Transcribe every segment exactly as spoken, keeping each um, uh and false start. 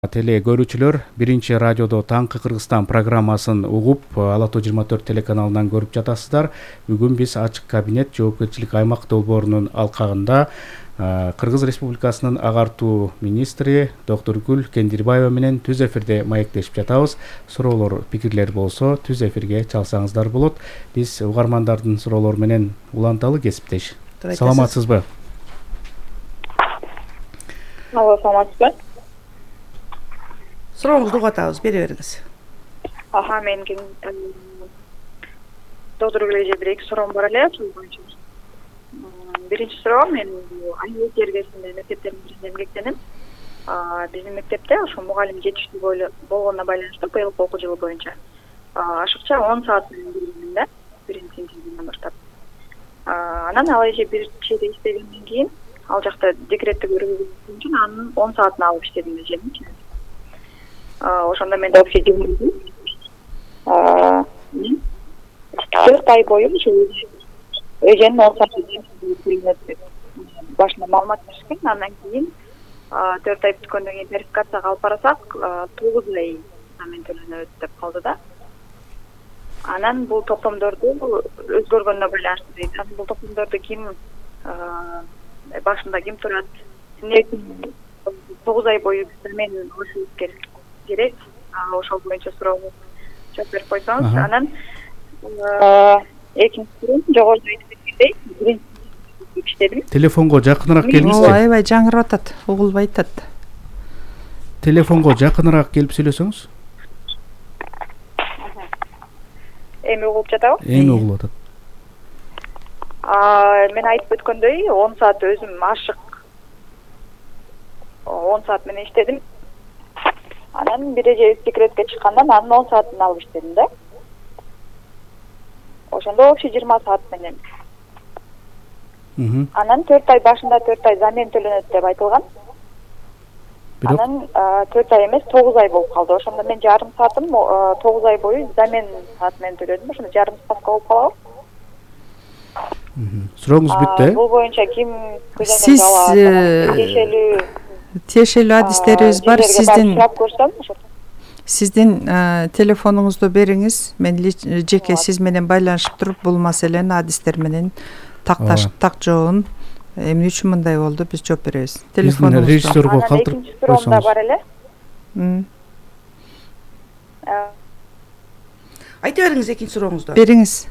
Теле көрүүчүлөр биринчи радиодо Таңкы Кыргызстан программасын угуп, Ала тоо жыйырма төрт телеканалынан көрүп жатасыздар. Бүгүн биз ачык кабинет жоопкерчилик аймак долбоорунун алкагында Кыргыз Республикасынын агартуу министри доктор Гүл Кендирбаева менен түз эфирде маектешип жатабыз. Суроолор, пикирлер болсо түз эфирге чалсаңыздар болот. Биз угармандардын суроолору менен уланталы кесиптеш. Саламатсызбы? Алло, саламатсызбы? Сурооңузду угатабыз, бере бериңиз. Аха, менин доктор Гүлгө бир эки суроом бар эле, ошол боюнча. Биринчи суроо, мен Айыл жергесинде мектептердин биринде эмгектенем. Биздин мектепте ошо мугалим жетиштүү болгонуна байланыштуу быйылкы окуу жылы боюнча ашыкча он саат менен берилген да, биринчи сентябрдан баштап. Анан ал эже бир жерде иштегенден кийин, ал жакта декретте көрүлгөн үчүн анын он саатын алып иштедим эжемдин. Ошондо мен да общежитиеден төрт ай бою эженин он сааты башына маалымат беришкен. Андан кийин төрт ай бүткөндөн кийин верификацияга алып барасак, тогуз ай мен төлөнөт деп калды да. Анан бул токтомдорду өзгөргөнүнө байланыштуу дейт. Анан бул токтомдорду ким башында ким турат? тогуз ай бою мен ошол керек. Ошол боюнча сурооңузга жооп берип койсоңуз. Анан экинчи суроо, жогоруда айтып кеткендей, биринчи иштедим. Телефонго жакыныраак келиңизчи. Ооба, аябай жаңырап атат, угулбай атат. Телефонго жакыныраак келип сүйлөсөңүз. Эми угулуп жатабы? Эми угулуп атат. Мен айтып өткөндөй, он саат өзүм ашык он саат менен иштедим. Анан бир эже декретке чыкканда анын он саатын алып иштедим да. Ошондо общий жыйырма саат менен. Анан төрт ай башында төрт ай замен төлөнөт деп айтылган. Анан төрт ай эмес, тогуз ай болуп калды. Ошондо мен жарым саатым тогуз ай бою замен саат менен төлөдүм. Ошондо жарым ставка болуп калабы? Сурооңуз бүттү. Бул боюнча ким Сиз тиешелүү тиешелүү адистерибиз бар. Сиздин Сиздин телефонуңузду бериңиз. Мен жеке сиз менен байланышып туруп бул маселени адистер менен такташып так жообун эмне үчүн мындай болду биз жооп беребиз. Телефонуңузду режиссерго калтырып койсоңуз. Экинчи суроом да бар эле. Айта бериңиз экинчи сурооңузду. Бериңиз.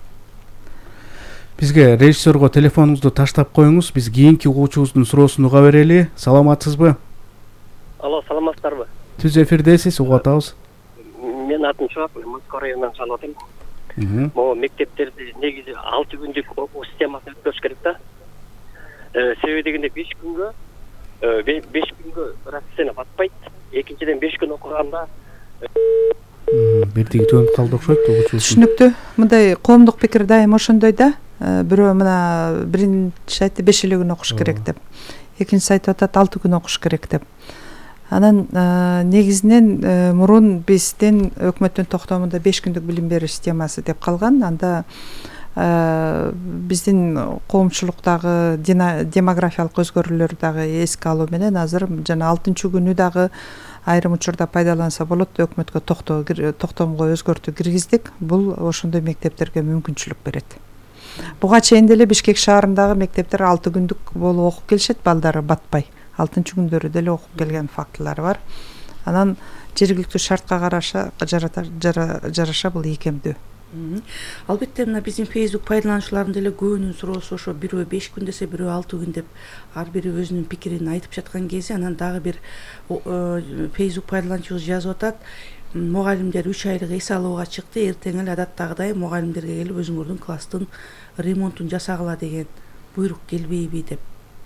Бизге режиссерго телефонуңузду таштап коюңуз. Биз кийинки угуучубуздун суроосун уга берели. Саламатсызбы? Алло, саламатсыздарбы? Түз эфирдесиз, угуп атабыз. Мен атым Чоак, Москва районунан чалып атам. Могу мектептерди негизи алты күндүк окуу системасына өткөрүш керек да. Себеби дегенде беш күнгө беш күнгө расписание батпайт. Экинчиден беш күн окуганда бирдиги төнүп калды окшойт угуучубуз. Түшүнүктүү. Мындай коомдук пикир дайым ошондой да. Бирөө мына биринчи айтты беш эле күн окуш керек деп. Экинчиси айтып атат алты күн окуш керек деп. Анан негизинен мурун биздин өкмөттүн токтомунда беш күндүк билим берүү системасы деп калган. Анда биздин коомчулуктагы демографиялык өзгөрүүлөр дагы эске алуу менен азыр жана алтынчы күнү дагы айрым учурда пайдаланса болот. Өкмөткө токтомго өзгөртүү киргиздик. Бул ошондой мектептерге мүмкүнчүлүк берет. Буга чейин деле Бишкек шаарындагы мектептер алты күндүк болуп окуп келишет, балдары батпай. алтынчы күндөрү деле окуп келген фактылар бар. Анан жергиликтүү шартка караша жараша бул ийкемдүү. Албетте мына биздин Facebook пайдалануучулардын деле көбүнүн суроосу ошо бирөө беш күн десе, бирөө алты күн деп ар бири өзүнүн пикирин айтып жаткан кези, анан дагы бир Facebook пайдалануучубуз жазып атат. Мугалимдер үч айлык эс алууга чыкты, эртең эле адаттагыдай мугалимдерге келип өзүңөрдүн класстын ремонтун жасагыла деген буйрук келбейби деп.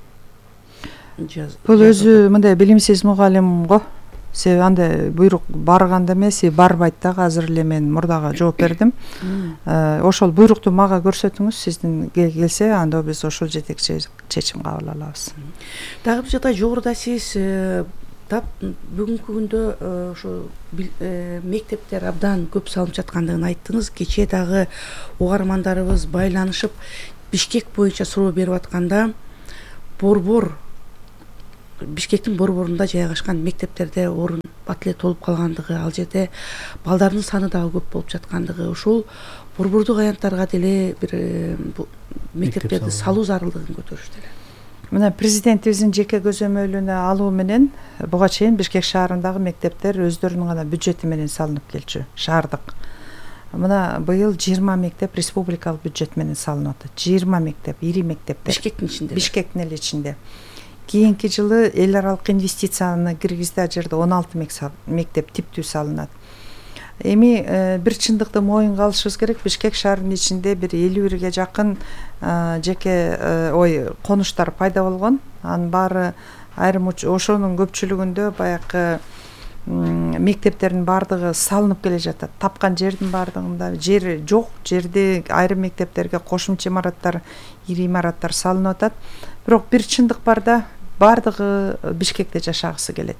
Бул өзү мындай билимсиз мугалим го. Себеби андай буйрук барганда эмес, барбайт дагы. Азыр эле мен мурдага жооп бердим. Ошол буйрукту мага көрсөтүңүз, сиздин келсе, анда биз ошол жетекчи чечим кабыл алабыз. Дагы бир жагдай, жогоруда сиз тап бүгүнкү күндө ошо мектептер абдан көп салынып жаткандыгын айттыңыз. Кечээ дагы угармандарыбыз байланышып Бишкек боюнча суроо берип атканда борбор Бишкектин борборунда жайгашкан мектептерде орун бат эле толуп калгандыгы, ал жерде балдардын саны дагы көп болуп жаткандыгы, ушул борбордук аянттарга деле бир мектептерди салуу зарылдыгын көтөрүштү эле. Мына президентибиздин жеке көзөмөлүнө алуу менен буга чейин Бишкек шаарындагы мектептер өздөрүнүн гана бюджети менен салынып келчү, шаардык. Мына быйыл жыйырма мектеп республикалык бюджет менен салынып атат. жыйырма мектеп, ири мектептер. Бишкектин ичинде. Бишкектин эле ичинде. Кийинки жылы эл аралык инвестицияны киргизди, ал жерде он алты мектеп типтүү салынат. Эми бир чындыкты моюнга алышыбыз керек. Бишкек шаарынын ичинде бир элүү бирге жакын жеке ой конуштар пайда болгон. Анын баары айрым ошонун көпчүлүгүндө баягы мектептердин баардыгы салынып келе жатат. Тапкан жердин баардыгында жер жок, жерде айрым мектептерге кошумча имараттар, ири имараттар салынып атат. Бирок бир чындык бар да, баардыгы Бишкекте жашагысы келет.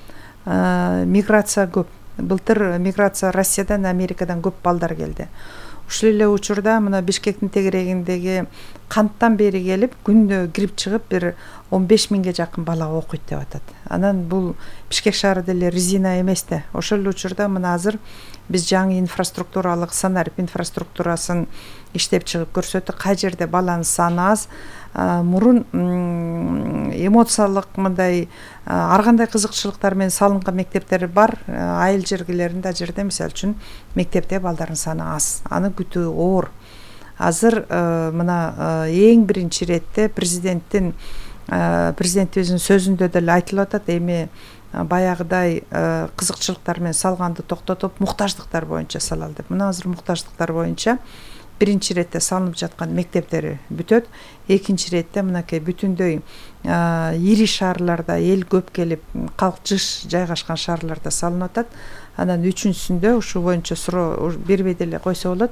Миграция көп. Былтыр миграция Россиядан, Америкадан көп балдар келди. Ушул эле учурда мына Бишкектин тегерегиндеги канттан бери келип, күндө кирип чыгып бир он беш миңге жакын бала окуйт деп атат. Анан бул Бишкек шаары деле резина эмес да. Ошол эле учурда мына азыр биз жаңы инфраструктуралык санарип инфраструктурасын иштеп чыгып көрсөттүк. Кай жерде баланын саны аз, мурун эмоциялык мындай ар кандай кызыкчылыктар менен салынган мектептер бар. Айыл жергелеринде жерде мисалы үчүн мектепте балдардын саны аз. Аны күтүү оор. Азыр мына эң биринчи иретте президенттин президентибиздин сөзүндө деле айтылып атат, эми баягыдай кызыкчылыктар менен салганды токтотуп, муктаждыктар боюнча салалы деп. Мына азыр муктаждыктар боюнча биринчи иретте салынып жаткан мектептери бүтөт. Экинчи иретте мынакей бүтүндөй ири шаарларда эл көп келип, калк жыш жайгашкан шаарларда салынып атат. Анан үчүнчүсүндө ушул боюнча суроо бербей деле койсо болот.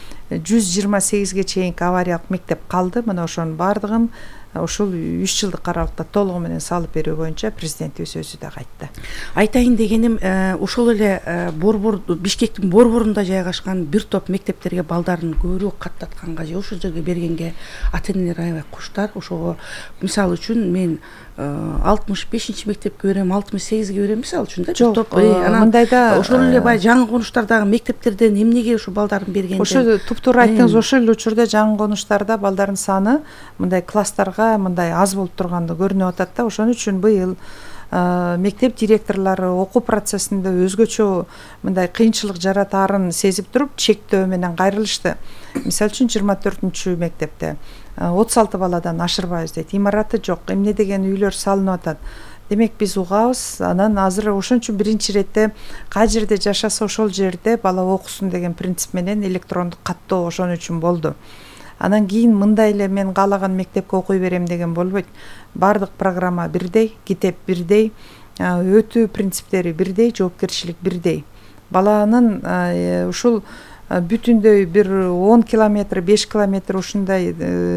жүз жыйырма сегизге чейинки авариялык мектеп калды. Мына ошонун баардыгын ушул үч жылдык аралыкта толугу менен салып берүү боюнча президентибиз өзү да айтты. Айтайын дегеним, ошол эле борбор Бишкектин борборунда жайгашкан бир топ мектептерге балдарын көбүрөөк каттатканга же ошол жерге бергенге ата-энелер аябай куштар. Ошого мисалы үчүн мен алтымыш бешинчи мектепке берем, алтымыш сегизге берем мисалы үчүн да. Жок, мындайда ошол эле бай жаңы конуштардагы мектептерден эмнеге ушул балдарын бергенде? Ошо туптуура айттыңыз, ошол эле учурда жаңы конуштарда балдардын саны мындай класстарга мындай аз болуп турганды көрүнүп атат да. Ошон үчүн быйыл мектеп директорлору окуу процессинде өзгөчө мындай кыйынчылык жаратаарын сезип туруп чектөө менен кайрылышты. Мисалы үчүн жыйырма төртүнчү мектепте отуз алты баладан ашырбайбыз дейт. Имараты жок, эмне деген үйлөр салынып атат. Демек биз угабыз. Анан азыр ошон үчүн биринчи иретте кай жерде жашаса ошол жерде бала окусун деген принцип менен электрондук каттоо ошон үчүн болду. Анан кийин мындай эле мен каалаган мектепке окуй берем деген болбойт. Бардык программа бирдей, китеп бирдей, өтүү принциптери бирдей, жоопкерчилик бирдей. Баланын ушул бүтүндөй бир он километр, беш километр ушундай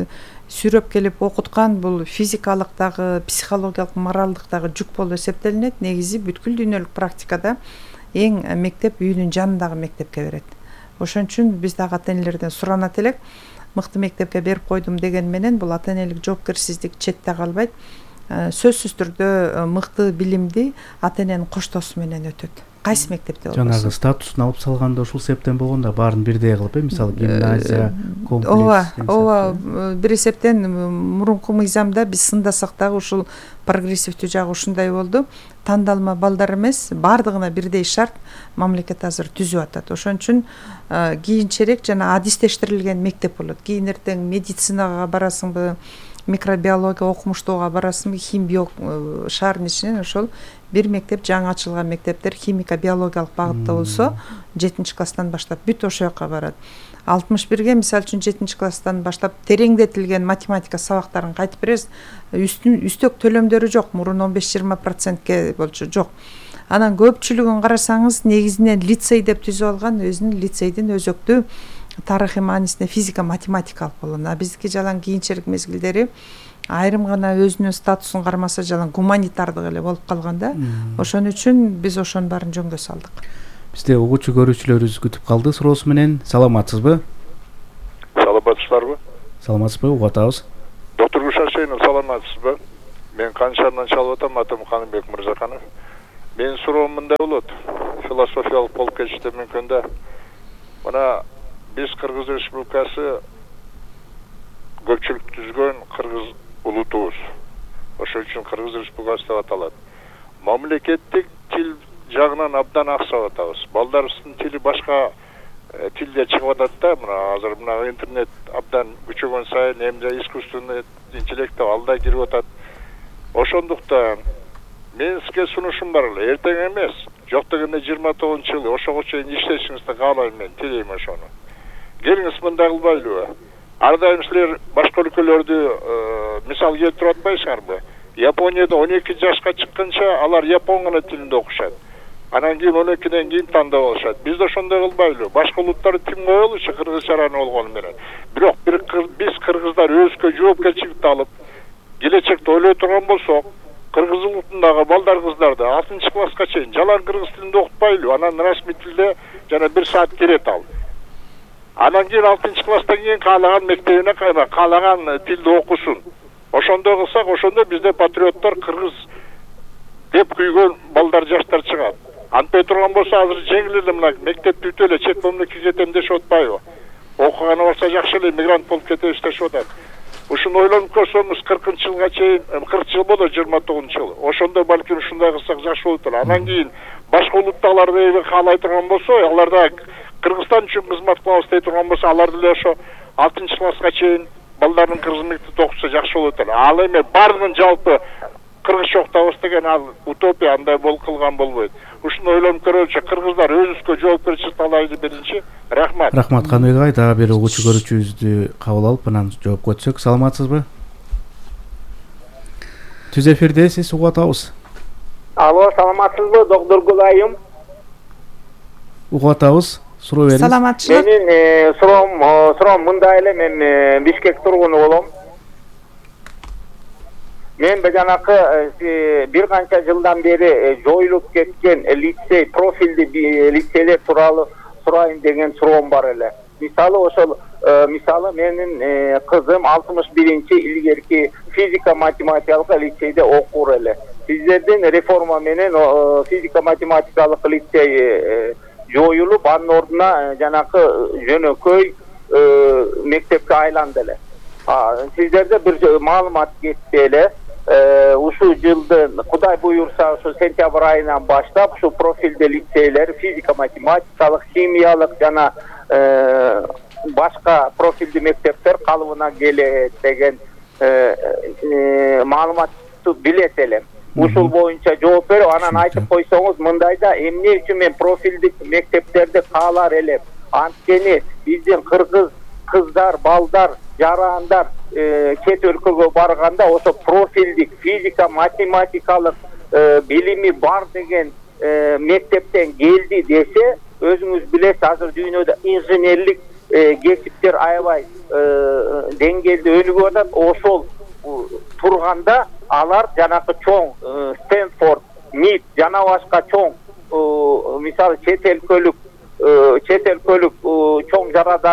сүйрөп келип окуткан бул физикалык дагы, психологиялык, моралдык дагы жүк болуп эсептелинет. Негизи бүткүл дүйнөлүк практикада эң мектеп үйүнүн жанындагы мектепке берет. Ошон үчүн биз дагы ата-энелерден суранат элек. Мыкты мектепке берип койдум деген менен бул ата-энелик жоопкерсиздик четте калбайт. Сөзсүз түрдө мыкты билимди ата-эненин коштоосу менен өтөт. Кайсы мектепте болбосун. Жанагы статусун алып салганда ушул себептен болгондо баарын бирдей кылып, э, мисалы гимназия, комплекс. Ооба, ооба, бир эсептен мурунку мыйзамда биз сындасак дагы ушул прогрессивдүү жагы ушундай болду. Тандалма балдар эмес, баардыгына бирдей шарт мамлекет азыр түзүп атат. Ошон үчүн кийинчерээк жана адистештирилген мектеп болот. Кийин эртең медицинага барасыңбы, микробиология окумуштууга барасыңбы, химбио шаардын ичинен ошол бир мектеп жаңы ачылган мектептер химика биологиялык багытта болсо жетинчи класстан баштап бүт ошол жака барат. алтымыш бирге мисалы үчүн жетинчи класстан баштап тереңдетилген математика сабактарын кайтып беребиз. Үстөк төлөмдөрү жок, мурун он беш жыйырма процентке болчу, жок. Анан көпчүлүгүн карасаңыз негизинен лицей деп түзүп алган, өзүнүн лицейдин өзөктүү тарыхый маанисинде физика математикалык болгон. А биздики жалаң кийинчерээк мезгилдери айрым гана өзүнүн статусун кармаса жалаң гуманитардык эле болуп калганда. Ошон үчүн биз ошонун баарын жөнгө салдык. Бизде угуучу көрүүчүлөрүбүз күтүп калды суроосу менен. Саламатсызбы? Саламатсыздарбы? Саламатсызбы? Угатабыз. Доктор Гушашенов, саламатсызбы? Мен канчадан чалып атам, атым Каныбек Мырзаханов. Мен суроом мындай болот. Философиялык болуп кетишти мүмкүн да. Мына биз Кыргыз Республикасы көпчүлүк түзгөн кыргыз улутубуз. Ошол үчүн Кыргыз Республикасы деп аталат. Мамлекеттик тил жагынан абдан аксап атабыз. Балдарыбыздын тили башка тилде чыгып атат да, мына азыр мына интернет абдан күчөгөн сайын эмне искусственный интеллект алда кирип атат. Ошондуктан мен сизге сунушум бар эле, эртең эмес, жок дегенде жыйырма тогузунчу жылы ошого чейин иштешиңизди каалайм мен, тилейм ошону. Келиңиз мындай кылбайлыбы? Ар дайым силер башка өлкөлөрдү мисал келтирип атпайсыңарбы? Японияда он эки жашка чыкканча алар япон гана тилинде окушат. Анан кийин он экиден кийин тандап алышат. Биз да ошондой кылбайлыбы? Башка улуттарды тим коелучу кыргызчараны болгону менен. Бирок бир биз кыргыздар өзгө жоопкерчиликти алып, келечекте ойлой турган болсок, кыргыз улутундагы балдар кыздарды алтынчы класска чейин жалаң кыргыз тилинде окутпайлы, анан расмий тилде жана бир саат керет ал. Анан кийин алтынчы класстан кийин каалаган мектебине кайра каалаган тилде окусун. Ошондой кылсак, ошондо бизде патриоттор кыргыз деп күйгөн балдар, жаштар чыгат. Антпай турган болсо азыр жеңил эле мына мектепти бүтүп эле чет мамлекетке кетем дешип атпайбы? Окуганы болсо жакшы эле мигрант болуп кетебиз дешип атат. Ушуну ойлонуп көрсөңүз кыркынчы жылга чейин, кырк жыл болот, жыйырма тогузунчу жыл. Ошондо балким ушундай кылсак жакшы болот эле. Анан кийин башка улуттагыларды каалай турган болсо, алар да Кыргызстан үчүн кызмат кылабыз дей турган болсо, алар деле ошо алтынчы класска чейин балдардын кыргыз мектепте окутса жакшы болот эле. Ал эми бардыгын жалпы кыргызча окутабыз деген ал утопия, андай болуп кылган болбойт. Ушуну ойлонуп көрөлүчү, кыргыздар өзүбүзгө жоопкерчилик алайлы биринчи. Рахмат. Рахмат Каныбек агай, дагы бир угуучу көрүүчүбүздү кабыл алып, анан жоопко өтсөк. Саламатсызбы? Түз эфирдесиз, угуп атабыз. Алло, саламатсызбы, доктор Гулайым? Угуп атабыз. Суроо бериңиз. Саламатчылык. Менин суроом, суроом мындай эле, мен Бишкек тургуну болом. Мен жанакы бир канча жылдан бери жоюлуп кеткен лицей, профилди лицейлер тууралуу сурайын деген суроом бар эле. Мисалы ошол, мисалы менин кызым алтымыш биринчи илгерки физика математикалык лицейде окур эле. Сиздердин реформа менен физика математикалык лицей жоюлуп, анын ордуна жанакы жөнөкөй мектепке айланды эле. Сиздерде бир маалымат кетти эле. Ушул жылдын Кудай буйурса ушу сентябрь айынан баштап ушу профилде лицейлер физика математикалык, химиялык жана башка профилди мектептер калыбына келет деген маалыматты билет элем. Ушул боюнча жооп берип, анан айтып койсоңуз мындайда эмне үчүн мен профилдик мектептерди каалар элем? Анткени биздин кыргыз кыздар, балдар, жарандар чет өлкөгө барганда ошо профилдик физика математикалык билими бар деген мектептен келди десе, өзүңүз билесиз, азыр дүйнөдө инженерлик кесиптер аябай деңгээлде өнүгүп атат. Ошол турганда алар жанакы чоң Стэнфорд, МИТ жана башка чоң мисалы чет өлкөлүк чет өлкөлүк чоң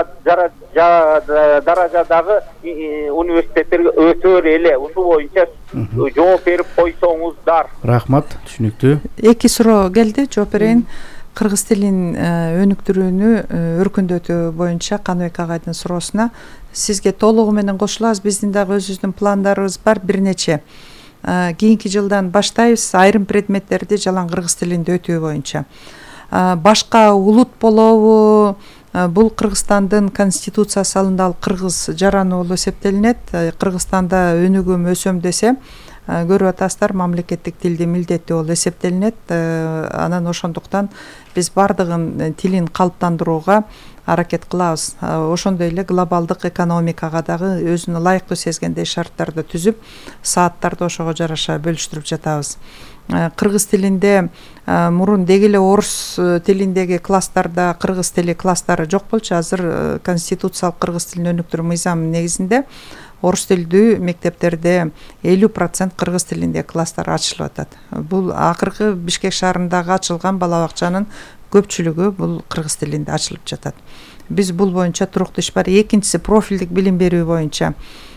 даражадагы университеттерге өтөр эле. Ушул боюнча жооп берип койсоңуздар. Рахмат, түшүнүктүү. Эки суроо келди, жооп берейин. Кыргыз тилин өнүктүрүүнү өркүндөтүү боюнча Каныбек агайдын суроосуна сизге толугу менен кошулабыз. Биздин дагы өзүбүздүн пландарыбыз бар, бир нече. Кийинки жылдан баштайбыз айрым предметтерди жалаң кыргыз тилинде өтүү боюнча. Башка улут болобу, бул Кыргызстандын конституциясы алынды, ал кыргыз жараны болуп эсептелинет. Кыргызстанда өнүгөм өсөм десе, көрүп атасыздар, мамлекеттик тилди милдеттүү болуп эсептелинет. Анан ошондуктан биз бардыгын тилин калыптандырууга аракет кылабыз. Ошондой эле глобалдык экономикага дагы өзүнө ылайыктуу сезгендей шарттарды түзүп, сааттарды ошого жараша бөлүштүрүп жатабыз. Кыргыз тилинде мурун деги эле орус тилиндеги класстарда кыргыз тили класстары жок болчу. Азыр конституциялык кыргыз тилин өнүктүрүү мыйзамынын негизинде орус тилдүү мектептерде элүү процент кыргыз тилинде класстар ачылып атат. Бул акыркы Бишкек шаарындагы ачылган бала бакчанын көпчүлүгү бул кыргыз тилинде ачылып жатат. Биз бул боюнча туруктуу иш бар. Экинчиси профилдик билим берүү боюнча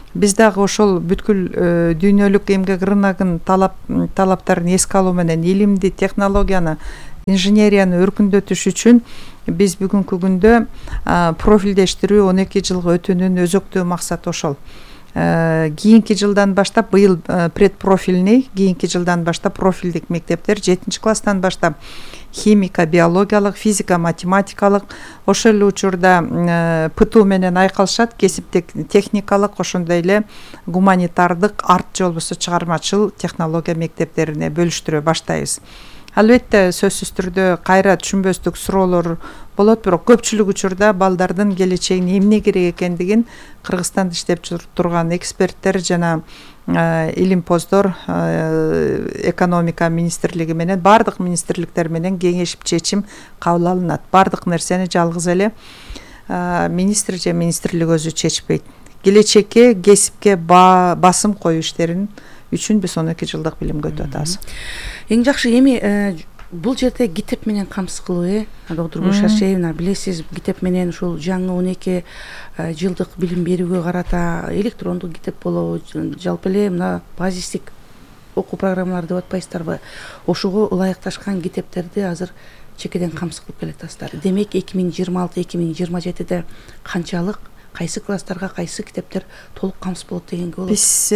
биз дагы ошол бүткүл дүйнөлүк эмгек рыногунун талап талаптарын эске алуу менен илимди, технологияны, инженерияны өркүндөтүш үчүн биз бүгүнкү күндө профилдештирүү он эки жылга өтүүнүн өзөктүү максаты ошол. Кийинки жылдан баштап быйыл предпрофильный, кийинки жылдан баштап профилдик мектептер жетинчи класстан баштап химика, биологиялык, физика, математикалык, ошол эле учурда ПТУ менен айкалышат, кесиптик, техникалык, ошондой эле гуманитардык, арт же болбосо чыгармачыл технология мектептерине бөлүштүрө баштайбыз. Албетте сөзсүз түрдө кайра түшүнбөстүк суроолор болот, бирок көпчүлүк учурда балдардын келечегине эмне керек экендигин Кыргызстанда иштеп турган эксперттер жана илимпоздор экономика министрлиги менен бардык министрликтер менен кеңешип чечим кабыл алынат. Бардык нерсени жалгыз эле министр же министрлик өзү чечпейт. Келечекке, кесипке басым коюу иштерин үчүн биз он эки жылдык билимге өтүп атабыз. Эң жакшы эми бул жерде китеп менен камсыз кылуу, э доктор Гүлшашевна, билесиз, китеп менен ушул жаңы он эки жылдык билим берүүгө карата электрондук китеп болобу, жалпы эле мына базистик окуу программалары деп атпайсыздарбы? Ошого ылайыкташкан китептерди азыр чекеден камсыз кылып келатасыздар. Демек эки миң жыйырма алты эки миң жыйырма жетиде канчалык, кайсы класстарга кайсы китептер толук камсыз болот дегенге болот? Биз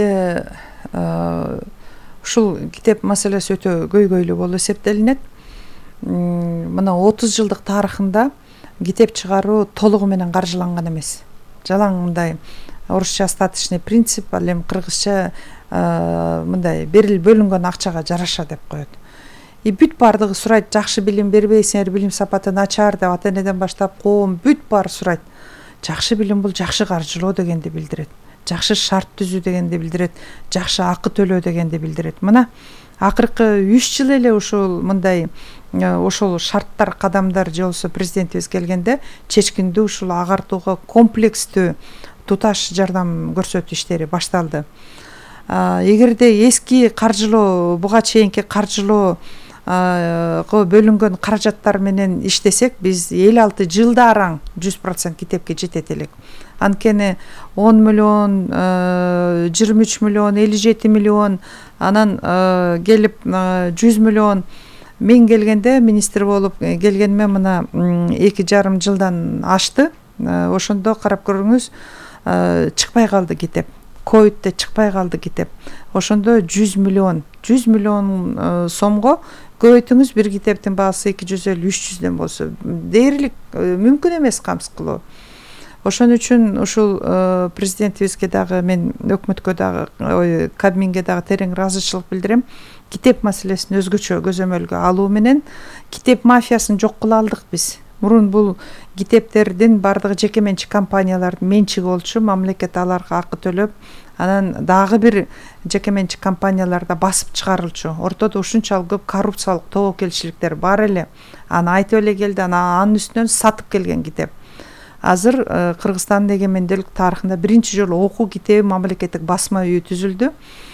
ушул китеп маселеси өтө көйгөйлүү болуп эсептелинет. Мына отуз жылдык тарыхында китеп чыгаруу толугу менен каржыланган эмес. Жалаң мындай орусча остаточный принцип, ал эми кыргызча мындай берил бөлүнгөн акчага жараша деп коет. И бүт бардыгы сурайт, жакшы билим бербейсиңер, билим сапаты начар деп ата энеден баштап коом бүт баары сурайт. Жакшы билим бул жакшы каржылоо дегенди билдирет. Жакшы шарт түзүү дегенди билдирет, жакшы акы төлөө дегенди билдирет. Мына акыркы үч жыл эле ушул мындай ошол шарттар, кадамдар же болсо президентибиз келгенде чечкиндүү ушул агартууга комплекстүү туташ жардам көрсөтүү иштери башталды. Эгерде эски каржылоо, буга чейинки каржылоо бөлүнгөн каражаттар менен иштесек, биз элүү алты жылда араң жүз процент китепке жетет элек. Анткени он миллион, жыйырма үч миллион, элүү жети миллион, анан келип жүз миллион. Мен келгенде, министр болуп келгениме мына эки жарым жылдан ашты. Ошондо карап көрүңүз, чыкпай калды китеп. Ковидте чыкпай калды китеп. Ошондо жүз миллион, жүз миллион сомго көбөйтүңүз, бир китептин баасы эки жүз элүү үч жүздөн болсо дээрлик мүмкүн эмес камсыз кылуу. Ошон үчүн ушул президентибизге дагы, мен өкмөткө дагы, Кабминге дагы терең ыраазычылык билдирем. Китеп маселесин өзгөчө көзөмөлгө алуу менен китеп мафиясын жок кыла алдык биз. Мурун бул китептердин бардыгы жеке менчик компаниялардын менчиги болчу, мамлекет аларга акы төлөп, анан дагы бир жеке менчик компанияларда басып чыгарылчу. Ортодо ушунчалык көп коррупциялык тобокелчиликтер бар эле. Аны айтып эле келди, анын үстүнөн сатып келген китеп. Азыр Кыргызстандын эгемендүүлүк тарыхында биринчи жолу окуу китеби мамлекеттик басма үйү түзүлдү.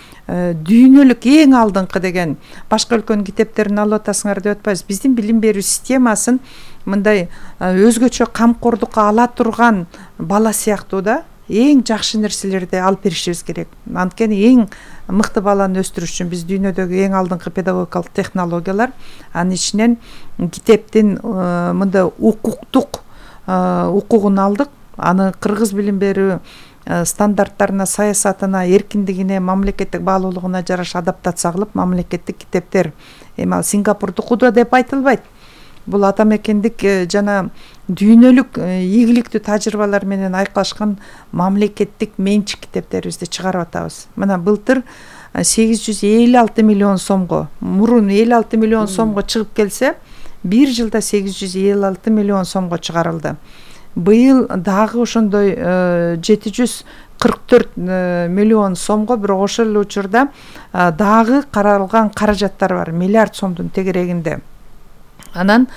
Дүйнөлүк эң алдыңкы деген башка өлкөнүн китептерин алып атасыңар деп атпайбыз. Биздин билим берүү системасын мындай өзгөчө камкордукка ала турган бала сыяктуу да эң жакшы нерселерди алып беришибиз керек. Анткени эң мыкты баланы өстүрүш үчүн биз дүйнөдөгү эң алдыңкы педагогикалык технологиялар, анын ичинен китептин мындай укуктук укугун алдык. Аны кыргыз билим берүү стандарттарына, саясатына, эркиндигине, мамлекеттик баалуулугуна жараша адаптация кылып, мамлекеттик китептер, эми ал Сингапурдуку да деп айтылбайт. Бул атамекендик жана дүйнөлүк ийгиликтүү тажрыйбалар менен айкалышкан мамлекеттик менчик китептерибизди чыгарып атабыз. Мына былтыр сегиз жүз элүү алты миллион сомго, мурун элүү алты миллион сомго чыгып келсе, бир жылда сегиз жүз элүү алты миллион сомго чыгарылды. Быйыл дагы ошондой жети жүз кырк төрт миллион сомго, бирок ошол эле учурда дагы каралган каражаттар бар, миллиард сомдун тегерегинде. Анан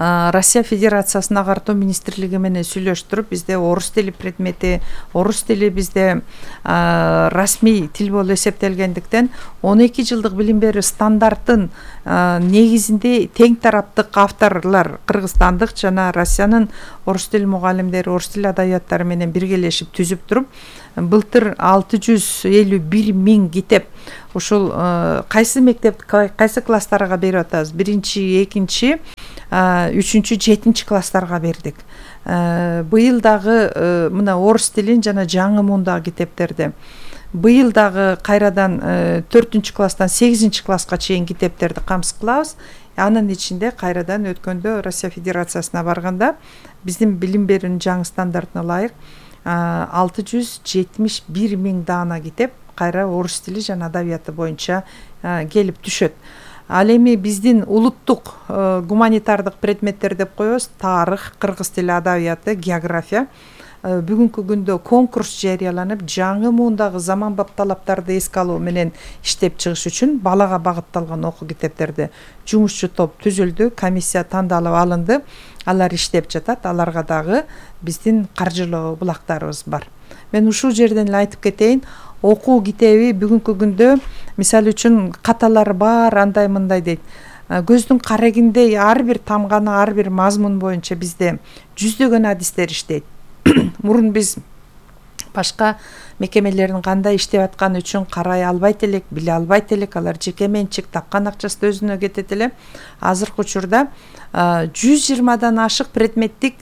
Россия Федерациясынын агартуу министрлиги менен сүйлөштүрүп, бизде орус тили предмети, орус тили бизде расмий тил болуп эсептелгендиктен он эки жылдык билим берүү стандарттын негизинде тең тараптык авторлор кыргызстандык жана Россиянын орус тил мугалимдери, орус тил адабияттары менен биргелешип түзүп туруп, былтыр алты жүз элүү бир миң китеп ушул кайсы мектеп, кайсы класстарга берип атабыз? Биринчи, экинчи, үчүнчү, жетинчи класстарга бердик. Быйыл дагы мына орус тилин жана жаңы муундагы китептерди, быйыл дагы кайрадан төртүнчү класстан сегизинчи класска чейин китептерди камсыз кылабыз. Анын ичинде кайрадан өткөндө Россия Федерациясына барганда биздин билим берүүнүн жаңы стандартына ылайык алты жүз жетимиш бир миң даана китеп кайра орус тили жана адабияты боюнча келип түшөт. Ал эми биздин улуттук гуманитардык предметтер деп коебуз: тарых, кыргыз тили адабияты, география. Бүгүнкү күндө конкурс жарыяланып, жаңы муундагы заманбап талаптарды эске алуу менен иштеп чыгыш үчүн балага багытталган окуу китептерди жумушчу топ түзүлдү, комиссия тандалып алынды. Алар иштеп жатат, аларга дагы биздин каржылоо булактарыбыз бар. Мен ушул жерден эле айтып кетейин, окуу китеби бүгүнкү күндө мисалы үчүн каталары бар, андай мындай дейт. Көздүн карегиндей ар бир тамганы, ар бир мазмун боюнча бизде жүздөгөн адистер иштейт. Мурун биз башка мекемелердин кандай иштеп атканы үчүн карай албайт элек, биле албайт элек, алар жеке менчик, тапкан акчасы өзүнө кетет эле. Азыркы учурда жүз жыйырмадан ашык предметтик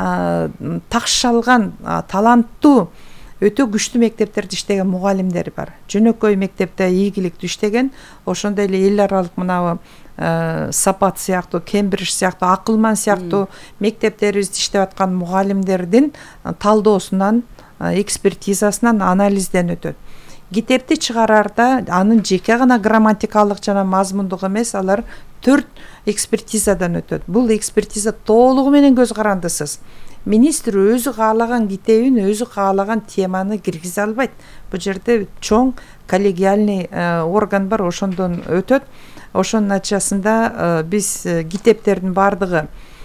такшалган, таланттуу, өтө күчтүү мектептерде иштеген мугалимдер бар. Жөнөкөй мектепте ийгиликтүү иштеген, ошондой эле эл аралык мынабы Сапат сыяктуу, Кембридж сыяктуу, Акылман сыяктуу мектептерибизде иштеп аткан мугалимдердин талдоосунан, экспертизасынан, анализден өтөт. Китепти чыгарарда анын жеке гана грамматикалык жана мазмундук эмес, алар төрт экспертизадан өтөт. Бул экспертиза толугу менен көз карандысыз. Министр өзү каалаган китебин, өзү каалаган теманы киргизе албайт. Бул жерде чоң коллегиальный орган бар, ошондон өтөт. Ошонун натыйжасында биз китептердин бардыгы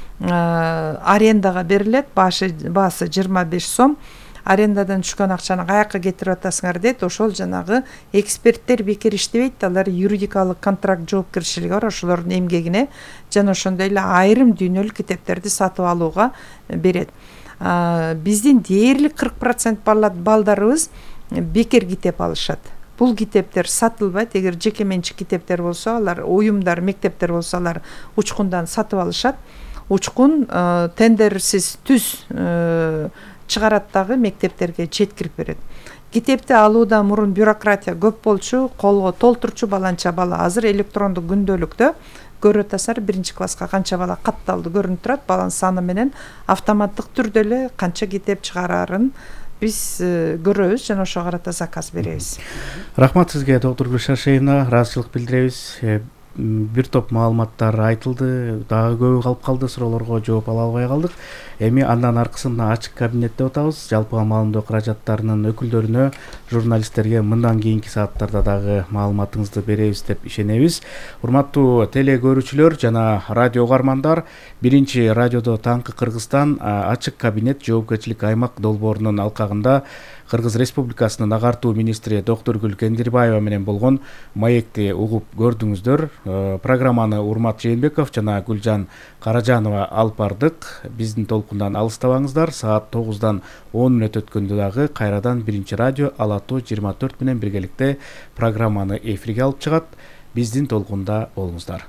арендага берилет, баасы жыйырма беш сом. Арендадан түшкөн акчаны каяка кетирип атасыңар дейт. Ошол жанагы эксперттер бекер иштебейт, алар юридикалык контракт жоопкерчилиги бар, ошолордун эмгегине жана ошондой эле айрым дүйнөлүк китептерди сатып алууга берет. Биздин дээрлик кырк процент балдарыбыз бекер китеп алышат. Бул китептер сатылбайт. Эгер жеке менчик китептер болсо, алар уюмдар, мектептер болсо, алар учкундан сатып алышат. Учкун тендерсиз түз чыгарат дагы мектептерге жеткирип берет. Китепти алууда мурун бюрократия көп болчу, колго толтурчу баланча бала. Азыр электрондук күндөлүктө көрүп атасыздар, биринчи класска канча бала катталды көрүнүп турат, баланын саны менен автоматтык түрдө эле канча китеп чыгарарын биз көрөбүз жана ошого карата заказ беребиз. Рахмат сизге, доктор Гүлшашевна, ыраазычылык билдиребиз. Бир топ маалыматтар айтылды, дагы көбү калып калды, суроолорго жооп ала албай калдык. Эми андан аркысында ачык кабинетте отабыз. Жалпыга маалымдоо каражаттарынын өкүлдөрүнө, журналисттерге мындан кийинки сааттарда дагы маалыматыңызды беребиз деп ишенебиз. Урматтуу теле көрүүчүлөр жана радио угармандар, биринчи радиодо Таңкы Кыргызстан ачык кабинет жоопкерчилик аймак долбоорунун алкагында Кыргыз Республикасынын агартуу министри доктор Гүл Кендирбаева менен болгон маекти угуп көрдүңүздөр. Программаны Урмат Жээнбеков жана Гүлжан Каражанова алып бардык. Биздин толкундан алыстабаңыздар. Саат тогуздан он мүнөт өткөндө дагы кайрадан биринчи радио Ала Тоо жыйырма төрт менен биргеликте программаны эфирге алып чыгат. Биздин толкунда болуңуздар.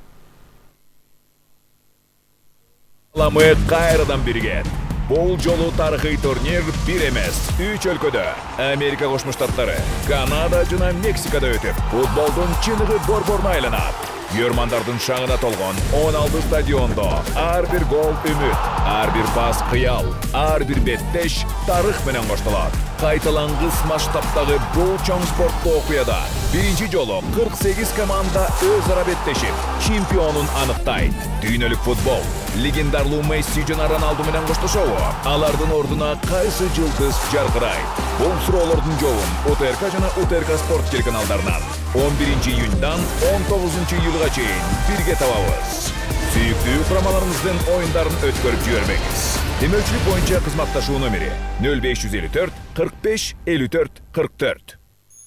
Ламык кайрадан бирге. Бул жолу тарыхый турнир бир эмес, үч өлкөдө, Америка Кошмо Штаттары, Канада жана Мексикада өтүп, футболдун чыныгы борборуна айланат. Көрмандардын шаңына толгон он алты стадиондо ар бир гол үмүт, ар бир пас кыял, ар бир беттеш тарых менен коштолот. Кайталангыс масштабтагы бул чоң спорттуу окуяда биринчи жолу кырк сегиз команда өз ара беттешип, чемпионун аныктайт. Дүйнөлүк футбол легендарлуу Месси жана Роналду менен коштошобу? Алардын ордуна кайсы жылдыз жаркырайт? Бул суроолордун жообун УТРК жана УТРК спорт телеканалдарынан он биринчи июньдан он тогузунчу июлга чейин бирге табабыз. Сүйүктүү курамаларыңыздын оюндарын өткөрүп жибербеңиз. Демөөлчүлүк боюнча кызматташуу номери нөл беш жүз элүү төрт кырк беш элүү төрт кырк төрт.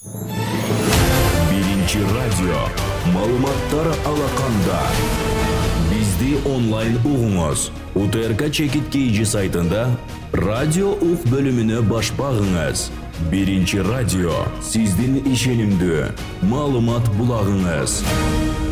Биринчи радио. Маалыматтар алаканда. Бизди онлайн угуңуз. УТРК Чекит Кейжи сайтында радио ук бөлүмүнө баш багыңыз. Биринчи радио. Сиздин ишенимдүү маалымат булагыңыз.